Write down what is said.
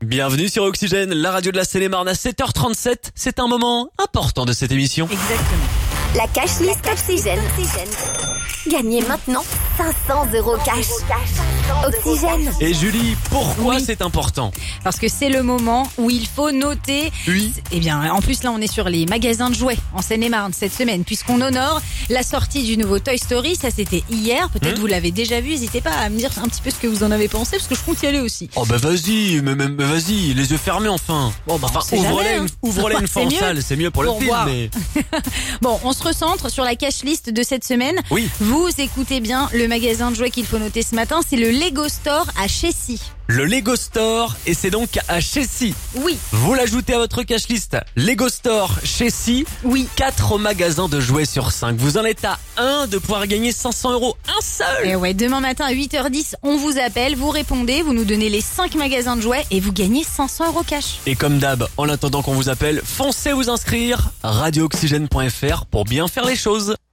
Bienvenue sur Oxygène, la radio de la Seine-et-Marne à 7h37. C'est un moment important de cette émission. Exactement. La cash list Oxygène. Gagnez maintenant 500 € cash. Oxygène. Et Julie, pourquoi Oui. c'est important? Parce que c'est le moment où il faut noter. Oui. Eh bien, en plus là, on est sur les magasins de jouets en Seine-et-Marne cette semaine, puisqu'on honore la sortie du nouveau Toy Story. Ça, c'était hier. Peut-être vous l'avez déjà vu. N'hésitez pas à me dire un petit peu ce que vous en avez pensé, parce que je compte y aller aussi. Oh bah vas-y, mais vas-y, les yeux fermés enfin. Bon, bah, on sait ouvre-les jamais, hein. ouvre-les une fois C'est en mieux. salle, c'est mieux pour le Pour film. voir. Mais... Bon, on se recentre sur la cash list de cette semaine. Oui. Vous écoutez bien le magasin de jouets qu'il faut noter ce matin. C'est le Lego Store à Chessy. Le Lego Store, et c'est donc à Chessy. Oui, Vous l'ajoutez à votre cash list. Lego Store, Chessy. oui. 4 magasins de jouets sur 5. Vous en êtes à 1 de pouvoir gagner 500 €. Un seul. Et ouais, demain matin à 8h10, on vous appelle, vous répondez, vous nous donnez les 5 magasins de jouets et vous gagnez 500 € cash. Et comme d'hab, en attendant qu'on vous appelle, foncez vous inscrire. radiooxygène.fr pour bien faire les choses.